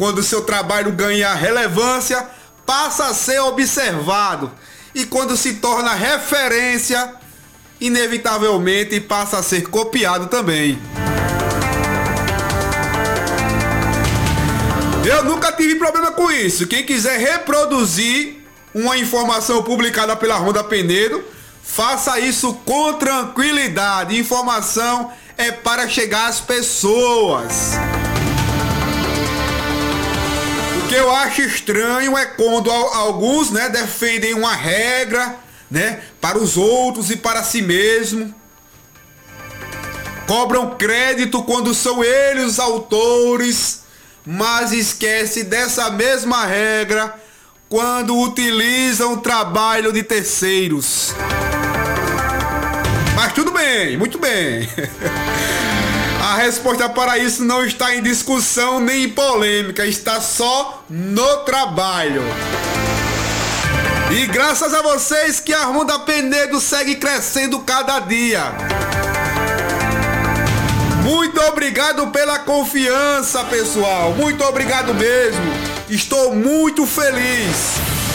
quando o seu trabalho ganha relevância, passa a ser observado. E quando se torna referência, inevitavelmente passa a ser copiado também. Eu nunca tive problema com isso. Quem quiser reproduzir uma informação publicada pela Ronda Penedo, faça isso com tranquilidade. Informação é para chegar às pessoas. O que eu acho estranho é quando alguns, defendem uma regra, para os outros e para si mesmo. Cobram crédito quando são eles os autores, mas esquece dessa mesma regra quando utilizam o trabalho de terceiros. Mas tudo bem, muito bem. A resposta para isso não está em discussão nem em polêmica, está só no trabalho. E graças a vocês que a Ronda Penedo segue crescendo cada dia. Muito obrigado pela confiança, pessoal. Muito obrigado mesmo. Estou muito feliz.